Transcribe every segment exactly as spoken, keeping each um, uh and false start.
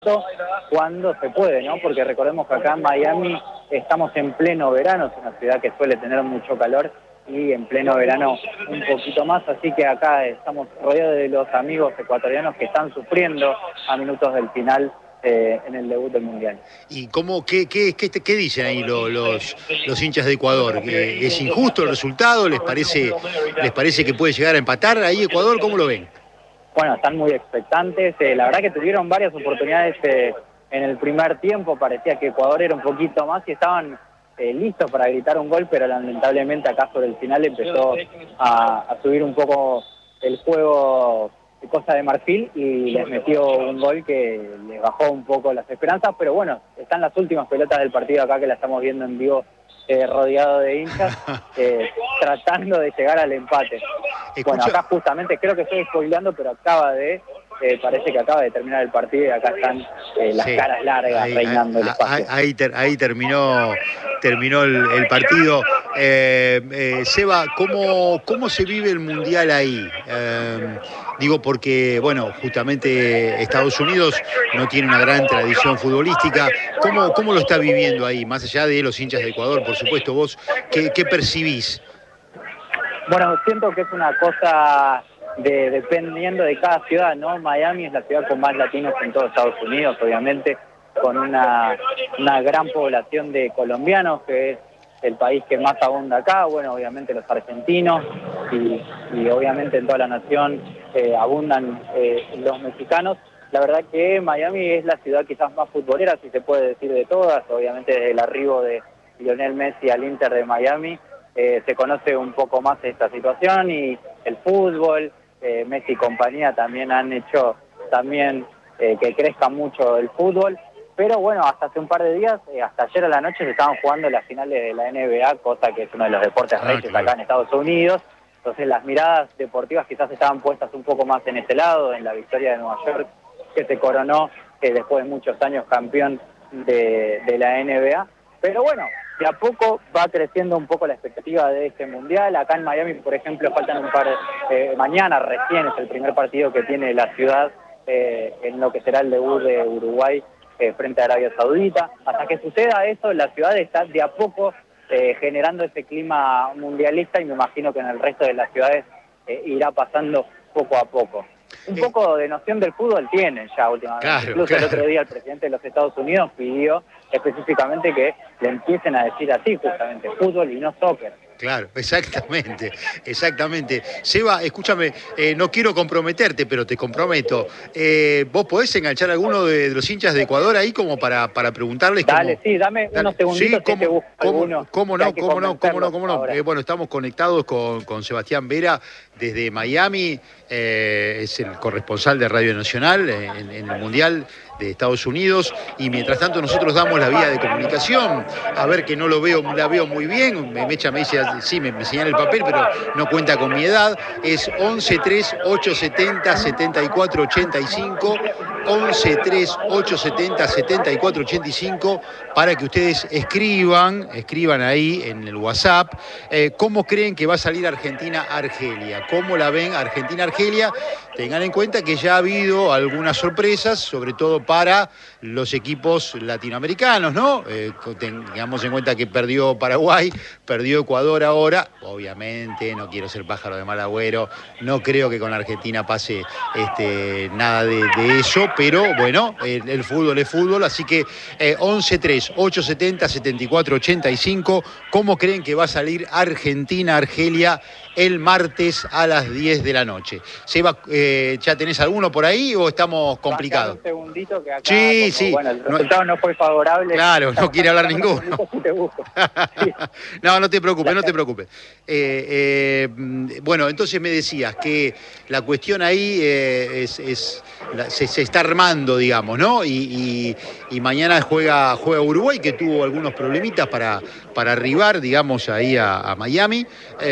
cuando se puede, ¿no? Porque recordemos que acá en Miami estamos en pleno verano, es una ciudad que suele tener mucho calor y en pleno verano un poquito más, así que acá estamos rodeados de los amigos ecuatorianos que están sufriendo a minutos del final eh, en el debut del Mundial. ¿Y cómo, qué, qué, qué, qué dicen ahí los, los, los hinchas de Ecuador? ¿Que ¿Es injusto el resultado? ¿Les parece, les parece que puede llegar a empatar ahí Ecuador? ¿Cómo lo ven? Bueno, están muy expectantes, eh, la verdad que tuvieron varias oportunidades eh, en el primer tiempo, parecía que Ecuador era un poquito más y estaban eh, listos para gritar un gol, pero lamentablemente acá sobre el final empezó a, a subir un poco el juego de Costa de Marfil y les metió un gol que les bajó un poco las esperanzas, pero bueno, están las últimas pelotas del partido acá que la estamos viendo en vivo, eh, rodeado de hinchas, eh, tratando de llegar al empate. Escucha... Bueno, acá justamente, creo que estoy spoileando, pero acaba de, eh, parece que acaba de terminar el partido y acá están eh, las sí, caras largas ahí, reinando ahí, el espacio. Ahí, ahí, ter, ahí terminó, terminó el, el partido. Eh, eh, Seba, ¿cómo, ¿cómo se vive el Mundial ahí? Eh, digo porque, bueno, justamente Estados Unidos no tiene una gran tradición futbolística. ¿Cómo, cómo lo está viviendo ahí? Más allá de los hinchas de Ecuador, por supuesto, vos, ¿qué, qué percibís? Bueno, siento que es una cosa de, dependiendo de cada ciudad, ¿no? Miami es la ciudad con más latinos en todo Estados Unidos, obviamente, con una, una gran población de colombianos, que es el país que más abunda acá, bueno, obviamente los argentinos, y, y obviamente en toda la nación eh, abundan eh, los mexicanos. La verdad que Miami es la ciudad quizás más futbolera, si se puede decir, de todas, obviamente desde el arribo de Lionel Messi al Inter de Miami, Eh, se conoce un poco más esta situación y el fútbol, eh, Messi y compañía también han hecho también eh, que crezca mucho el fútbol, pero bueno, hasta hace un par de días, eh, hasta ayer a la noche se estaban jugando las finales de la N B A, cosa que es uno de los deportes ah, reyes claro. acá en Estados Unidos, entonces las miradas deportivas quizás estaban puestas un poco más en ese lado, en la victoria de Nueva York, que se coronó eh, después de muchos años campeón de, de la N B A, pero bueno, de a poco va creciendo un poco la expectativa de este Mundial. Acá en Miami, por ejemplo, faltan un par de... Eh, mañana recién es el primer partido que tiene la ciudad eh, en lo que será el debut de Uruguay eh, frente a Arabia Saudita. Hasta que suceda eso, la ciudad está de a poco eh, generando ese clima mundialista y me imagino que en el resto de las ciudades eh, irá pasando poco a poco. Un eh. poco de noción del fútbol tienen ya últimamente. Claro, Incluso claro. el otro día el presidente de los Estados Unidos pidió específicamente que le empiecen a decir así justamente, fútbol y no soccer. Claro, exactamente, exactamente. Seba, escúchame, eh, no quiero comprometerte, pero te comprometo. Eh, ¿Vos podés enganchar a alguno de, de los hinchas de Ecuador ahí como para, para preguntarles? Dale, cómo, sí, dame dale, unos segunditos sí, que te busco cómo, alguno. cómo no, cómo no, cómo no, cómo no, cómo no. Eh, bueno, estamos conectados con, con Sebastián Vera desde Miami, eh, es el corresponsal de Radio Nacional eh, en, en el Mundial de Estados Unidos, y mientras tanto nosotros damos la vía de comunicación, a ver que no lo veo, la veo muy bien, Mecha me dice, sí, me, me señala el papel, pero no cuenta con mi edad, es once tres ocho setenta setenta y cuatro ochenta y cinco, once tres ocho setenta setenta y cuatro ochenta y cinco, para que ustedes escriban, escriban ahí en el WhatsApp, eh, cómo creen que va a salir Argentina-Argelia, cómo la ven Argentina-Argelia. Tengan en cuenta que ya ha habido algunas sorpresas, sobre todo para los equipos latinoamericanos, ¿no? Eh, tengamos en cuenta que perdió Paraguay, perdió Ecuador ahora, obviamente, no quiero ser pájaro de mal agüero, no creo que con Argentina pase este, nada de, de eso, pero bueno, el, el fútbol es fútbol, así que eh, once tres ocho setenta setenta y cuatro ochenta y cinco, ¿cómo creen que va a salir Argentina-Argelia el martes a las diez de la noche? Seba, eh, ¿ya tenés alguno por ahí o estamos complicados? Un segundito que acá, sí, como, sí. Bueno, el resultado no, no fue favorable. Claro, no quiere hablar ninguno. Te busco. Sí. No, no te preocupes, no te preocupes. Eh, eh, bueno, entonces me decías que la cuestión ahí eh, es, es la, se, se está armando, digamos, ¿no? Y, y, y mañana juega, juega Uruguay, que tuvo algunos problemitas para, para arribar, digamos, ahí a, a Miami.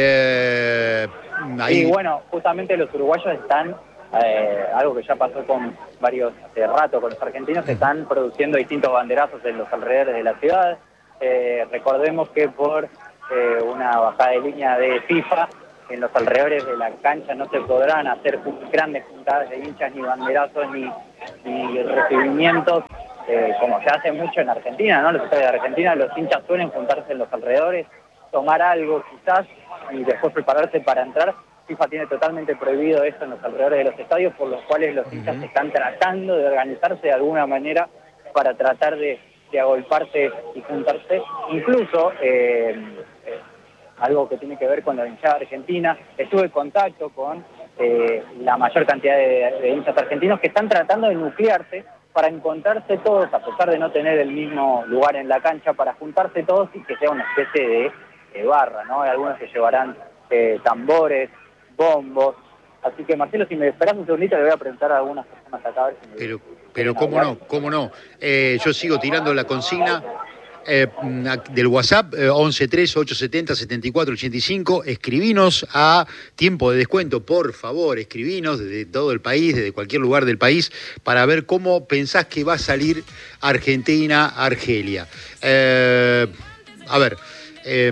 Eh, ahí... Y bueno, justamente los uruguayos están, eh, algo que ya pasó con varios, hace rato con los argentinos, están produciendo distintos banderazos en los alrededores de la ciudad. Eh, recordemos que por eh, una bajada de línea de FIFA en los alrededores de la cancha no se podrán hacer grandes juntadas de hinchas, ni banderazos, ni, ni recibimientos, eh, como se hace mucho en Argentina, ¿no? Los estadios de Argentina, los hinchas suelen juntarse en los alrededores, tomar algo quizás, y después prepararse para entrar. FIFA tiene totalmente prohibido eso en los alrededores de los estadios, por los cuales los hinchas uh-huh. están tratando de organizarse de alguna manera para tratar de, de agolparse y juntarse. Incluso, eh, eh, algo que tiene que ver con la hinchada argentina, estuve en contacto con eh, la mayor cantidad de, de hinchas argentinos que están tratando de nuclearse para encontrarse todos, a pesar de no tener el mismo lugar en la cancha, para juntarse todos y que sea una especie de, de barra, ¿no? Hay algunos que llevarán eh, tambores, bombos. Así que, Marcelo, si me esperás un segundito, le voy a preguntar a algunas personas acá a ver si me... Pero, pero cómo no, cómo no. Eh, yo sigo tirando la consigna eh, del WhatsApp, eh, once tres ocho setenta setenta y cuatro ochenta y cinco. Escribinos a Tiempo de Descuento, por favor, escribinos desde todo el país, desde cualquier lugar del país, para ver cómo pensás que va a salir Argentina-Argelia. Eh, a ver... Eh,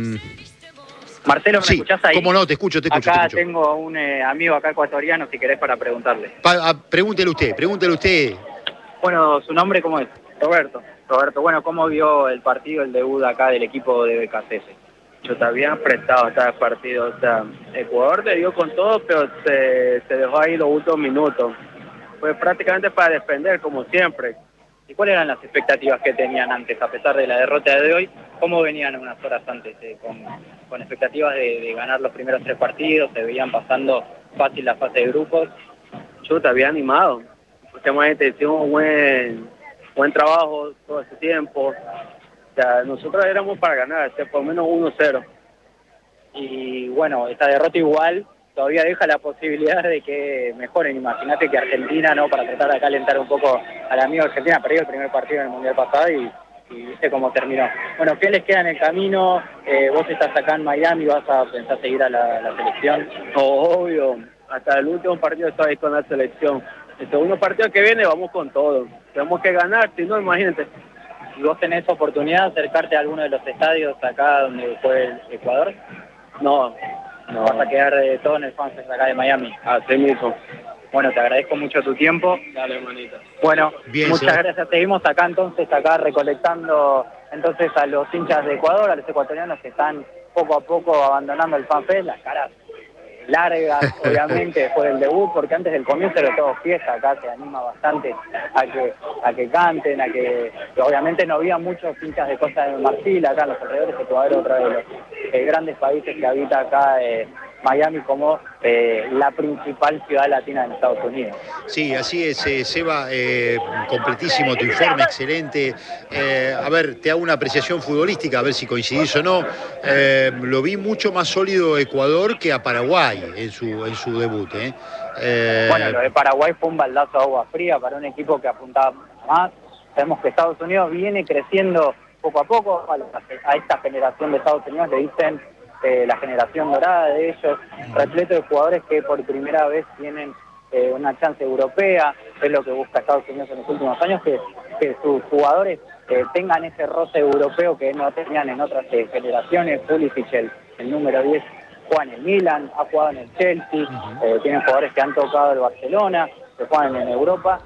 Marcelo, ¿me sí, escuchás ahí? Cómo no, te escucho, te escucho. Acá te escucho. tengo un eh, amigo acá ecuatoriano, si querés, para preguntarle. Pa, a, pregúntele usted, pregúntele usted. Bueno, ¿su nombre cómo es? Roberto. Roberto, bueno, ¿cómo vio el partido, el debut acá del equipo de B K C S? Yo te había prestado hasta el partido, o sea, Ecuador le dio con todo, pero se, se dejó ahí los últimos minutos. Fue prácticamente para defender, como siempre. ¿Y cuáles eran las expectativas que tenían antes, a pesar de la derrota de hoy? ¿Cómo venían unas horas antes? Eh, con, con expectativas de, de ganar los primeros tres partidos, se veían pasando fácil la fase de grupos. Yo te había animado. Últimamente hicimos un buen, buen trabajo todo ese tiempo. O sea, nosotros éramos para ganar, o sea, por lo menos uno cero. Y bueno, esta derrota igual todavía deja la posibilidad de que mejoren. Imagínate que Argentina, ¿no? Para tratar de calentar un poco al amigo de Argentina, perdió el primer partido en el Mundial pasado y, y viste cómo terminó. Bueno, ¿qué les queda en el camino? Eh, vos estás acá en Miami, ¿vas a pensar seguir a la, la selección? Obvio, hasta el último partido estaba ahí con la selección. El segundo partido que viene vamos con todo. Tenemos que ganar, si no, imagínate. ¿Y vos tenés oportunidad de acercarte a alguno de los estadios acá donde fue el Ecuador? No. No. ¿Vas a quedar de todo en el FanFest acá de Miami? Así mismo. Bueno, te agradezco mucho tu tiempo. Dale, manita. Bueno, bien, muchas ¿sí? gracias. Seguimos acá entonces, acá recolectando entonces a los hinchas de Ecuador, a los ecuatorianos que están poco a poco abandonando el FanFest, las caras largas, obviamente, después del debut, porque antes del comienzo era todo fiesta, acá se anima bastante a que a que canten, a que, que obviamente no había muchos hinchas de Costa de Marfil acá en los alrededores, que todavía era otro de los eh, grandes países que habita acá eh, Miami como eh, la principal ciudad latina en Estados Unidos. Sí, así es, eh, Seba, eh, completísimo tu informe, excelente. Eh, a ver, te hago una apreciación futbolística, a ver si coincidís o no. Eh, lo vi mucho más sólido Ecuador que a Paraguay en su, en su debut. ¿eh? Eh... Bueno, lo de Paraguay fue un baldazo de agua fría para un equipo que apuntaba más. Sabemos que Estados Unidos viene creciendo poco a poco. A, la, a esta generación de Estados Unidos le dicen eh, la generación dorada de ellos, repleto de jugadores que por primera vez tienen eh, una chance europea. Es lo que busca Estados Unidos en los últimos años, que, que sus jugadores eh, tengan ese roce europeo que no tenían en otras eh, generaciones. Pulisic, el, el número diez, juega en el Milan, ha jugado en el Chelsea, uh-huh. eh, tienen jugadores que han tocado el Barcelona, que juegan en Europa,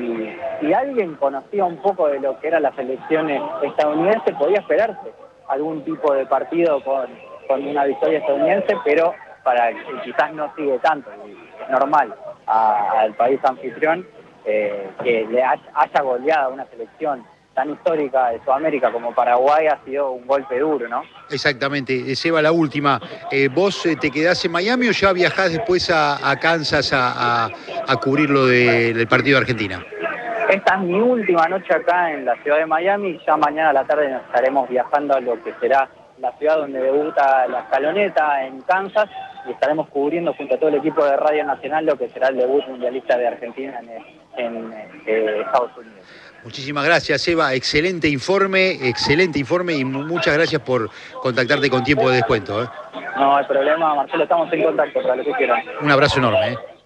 y, y alguien conocía un poco de lo que era la selección estadounidense, podía esperarse algún tipo de partido con, con una victoria estadounidense, pero para que quizás no sigue tanto, es normal a, al país anfitrión eh, que le haya, haya goleado a una selección tan histórica de Sudamérica como Paraguay. Ha sido un golpe duro, ¿no? Exactamente. Seba, la última. Eh, ¿Vos eh, te quedás en Miami o ya viajás después a, a Kansas a, a, a cubrir lo de, del partido de Argentina? Esta es mi última noche acá en la ciudad de Miami. Ya mañana a la tarde nos estaremos viajando a lo que será la ciudad donde debuta la Escaloneta, en Kansas, y estaremos cubriendo junto a todo el equipo de Radio Nacional lo que será el debut mundialista de Argentina en, en eh, Estados Unidos. Muchísimas gracias, Eva. Excelente informe, excelente informe y muchas gracias por contactarte con Tiempo de Descuento. ¿eh? No hay problema, Marcelo, estamos en contacto para lo que quieran. Un abrazo enorme. ¿eh?